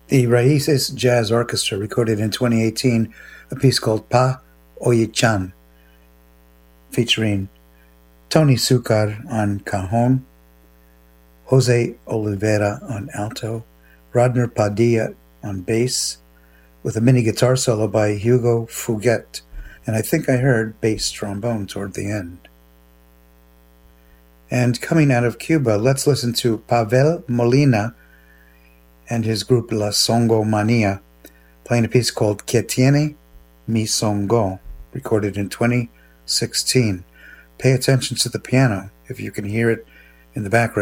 The Raíces Jazz Orchestra recorded in 2018 a piece called Pa Oye-chan, featuring Tony Sucar on cajon, Jose Oliveira on alto, Rodner Padilla on bass, with a mini guitar solo by Hugo Fuguet, and I think I heard bass trombone toward the end. And coming out of Cuba, let's listen to Pavel Molina and his group La Songo Mania, playing a piece called Que Tiene Mi Songo, recorded in 2016. Pay attention to the piano if you can hear it in the background.